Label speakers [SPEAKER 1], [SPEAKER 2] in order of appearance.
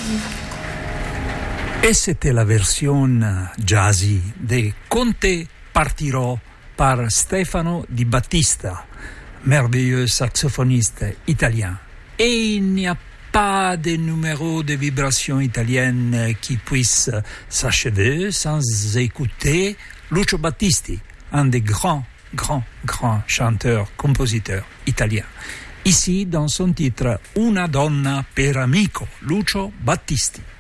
[SPEAKER 1] Et c'était la version jazzy de Conte Partirò par Stefano Di Battista, merveilleux saxophoniste italien. Et il n'y a pas de numéro de vibration italienne qui puisse s'achever sans écouter Lucio Battisti, un des grands chanteurs, compositeurs italiens. Ici, dans son titre Una donna per amico, Lucio Battisti.